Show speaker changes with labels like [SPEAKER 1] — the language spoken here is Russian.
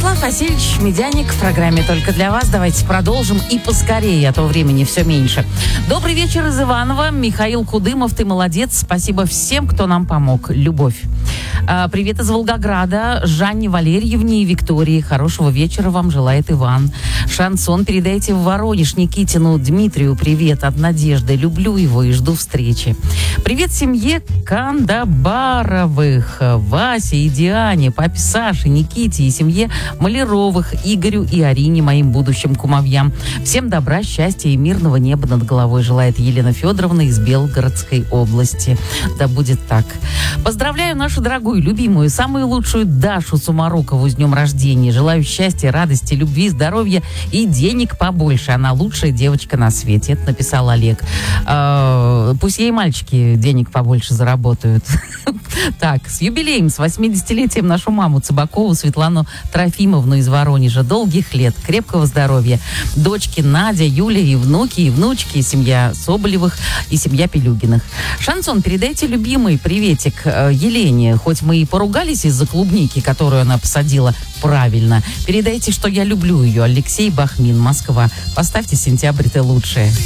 [SPEAKER 1] Вячеслав Васильевич Медяник в программе «Только для вас». Давайте продолжим и поскорее, а то времени все меньше. Добрый вечер из Иваново. Михаил Кудымов, ты молодец. Спасибо всем, кто нам помог. Любовь. Привет из Волгограда. Жанне Валерьевне и Виктории. Хорошего вечера вам желает Иван. Шансон передайте в Воронеж Никитину Дмитрию. Привет от Надежды. Люблю его и жду встречи. Привет семье Кандабаровых. Васе и Диане, папе Саше, Никите и семье Маляровых, Игорю и Арине, моим будущим кумовьям. Всем добра, счастья и мирного неба над головой желает Елена Федоровна из Белгородской области. Да будет так. Поздравляю нашу дорогую, любимую, самую лучшую Дашу Сумарокову с днем рождения. Желаю счастья, радости, любви, здоровья и денег побольше. Она лучшая девочка на свете. Это написал Олег. Пусть ей мальчики денег побольше заработают. Так, с юбилеем, с 80-летием нашу маму Цыбакову Светлану Трофимовну из Воронежа. Долгих лет, крепкого здоровья. Дочки Надя, Юля и внуки, и внучки, семья Соболевых и семья Пелюгиных. Шансон, передайте любимый приветик Елене. Хоть мы и поругались из-за клубники, которую она посадила правильно. Передайте, что я люблю ее. Алексей Бахмин, Москва. Поставьте «Сентябрь, ты лучшая».